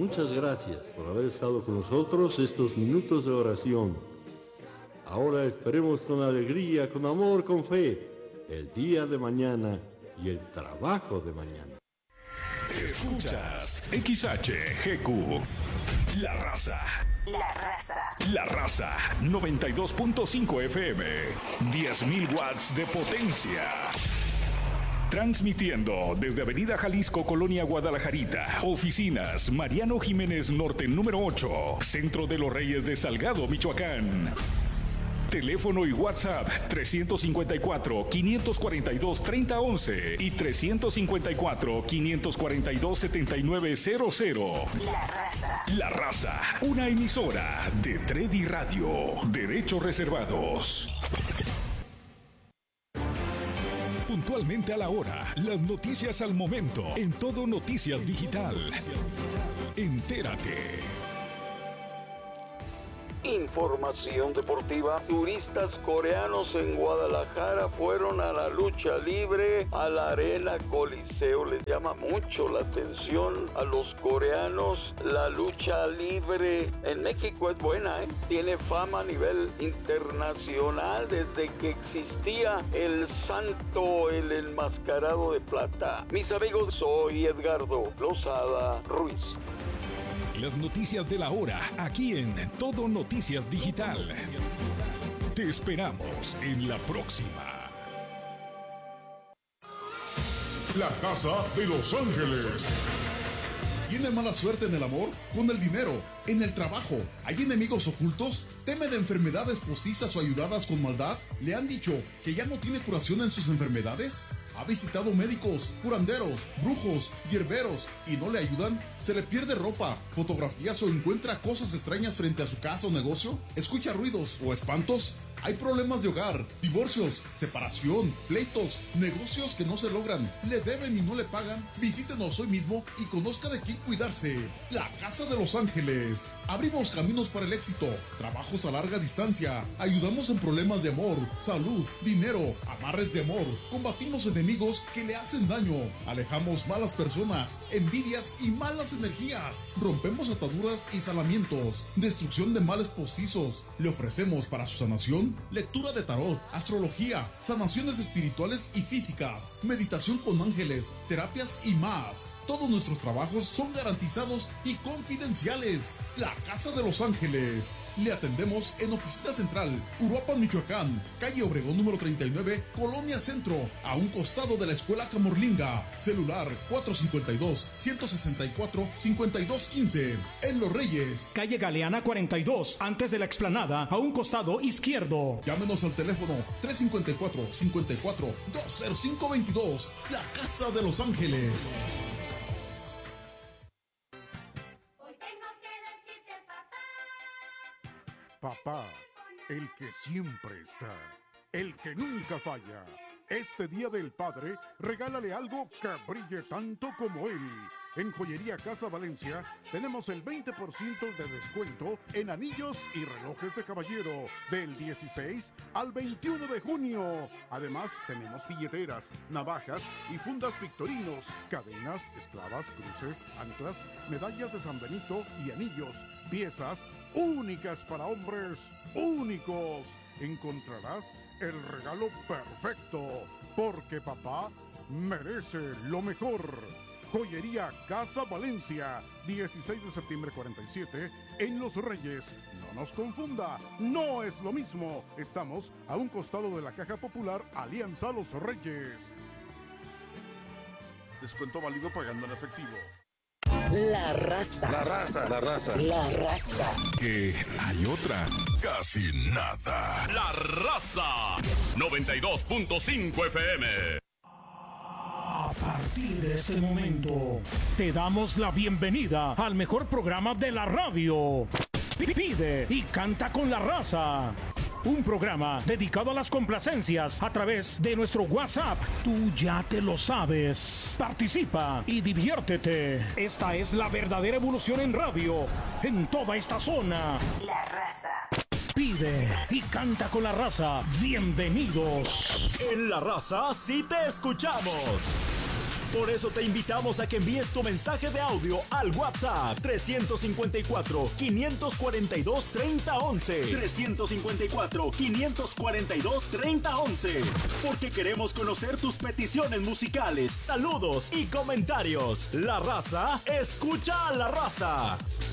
muchas gracias por haber estado con nosotros estos minutos de oración. Ahora esperemos con alegría, con amor, con fe, el día de mañana y el trabajo de mañana. Escuchas XHGQ, La Raza. La Raza. La Raza, 92.5 FM, 10.000 watts de potencia. Transmitiendo desde Avenida Jalisco, Colonia Guadalajarita. Oficinas Mariano Jiménez Norte, número 8. Centro de los Reyes de Salgado, Michoacán. Teléfono y WhatsApp 354-542-3011 y 354-542-7900. La Raza. La Raza, una emisora de Tredi Radio. Derechos reservados. Puntualmente a la hora, las noticias al momento, en Todo Noticias Digital. Entérate. Información deportiva. Turistas coreanos en Guadalajara fueron a la lucha libre a la Arena Coliseo. Les llama mucho la atención a los coreanos. La lucha libre en México es buena, ¿eh? Tiene fama a nivel internacional desde que existía el Santo, el enmascarado de plata. Mis amigos, soy Edgardo Lozada Ruiz. Las noticias de la hora, aquí en Todo Noticias Digital. Te esperamos en la próxima. La Casa de Los Ángeles. ¿Tiene mala suerte en el amor? ¿Con el dinero? ¿En el trabajo? ¿Hay enemigos ocultos? ¿Teme de enfermedades postizas o ayudadas con maldad? ¿Le han dicho que ya no tiene curación en sus enfermedades? ¿Ha visitado médicos, curanderos, brujos, hierberos y no le ayudan? ¿Se le pierde ropa, fotografías o encuentra cosas extrañas frente a su casa o negocio? ¿Escucha ruidos o espantos? ¿Hay problemas de hogar, divorcios, separación, pleitos, negocios que no se logran, le deben y no le pagan? Visítenos hoy mismo y conozca de quién cuidarse. La Casa de Los Ángeles. Abrimos caminos para el éxito, trabajos a larga distancia, ayudamos en problemas de amor, salud, dinero, amarres de amor, combatimos enemigos que le hacen daño, alejamos malas personas, envidias y malas energías, rompemos ataduras y salamientos, destrucción de males postizos. Le ofrecemos para su sanación lectura de tarot, astrología, sanaciones espirituales y físicas, meditación con ángeles, terapias y más. Todos nuestros trabajos son garantizados y confidenciales. La Casa de Los Ángeles. Le atendemos en Oficina Central, Uruapan, Michoacán, calle Obregón número 39, Colonia Centro, a un costado de la Escuela Camorlinga. Celular 452-164-5215. En Los Reyes, calle Galeana 42, antes de la explanada, a un costado izquierdo. Llámenos al teléfono 354-54-20522. La Casa de Los Ángeles. Hoy tengo que decirte, Papá, el que siempre está, el que nunca falla. Este Día del Padre, regálale algo que brille tanto como él. En Joyería Casa Valencia tenemos el 20% de descuento en anillos y relojes de caballero del 16 al 21 de junio. Además, tenemos billeteras, navajas y fundas Victorinos, cadenas, esclavas, cruces, anclas, medallas de San Benito y anillos, piezas únicas para hombres únicos. Encontrarás el regalo perfecto, porque papá merece lo mejor. Joyería Casa Valencia, 16 de septiembre 47, en Los Reyes. No nos confunda, no es lo mismo. Estamos a un costado de la Caja Popular Alianza Los Reyes. Descuento válido pagando en efectivo. La Raza. La Raza. La Raza. La Raza. Que hay otra. Casi nada. La Raza. 92.5 FM. A partir de este momento, te damos la bienvenida al mejor programa de la radio. Pide y canta con la raza. Un programa dedicado a las complacencias a través de nuestro WhatsApp. Tú ya te lo sabes. Participa y diviértete. Esta es la verdadera evolución en radio, en toda esta zona. La Raza. Pide y canta con la raza. Bienvenidos. En La Raza sí te escuchamos. Por eso te invitamos a que envíes tu mensaje de audio al WhatsApp 354-542-3011. 354-542-3011. Porque queremos conocer tus peticiones musicales, saludos y comentarios. La Raza, escucha a la raza.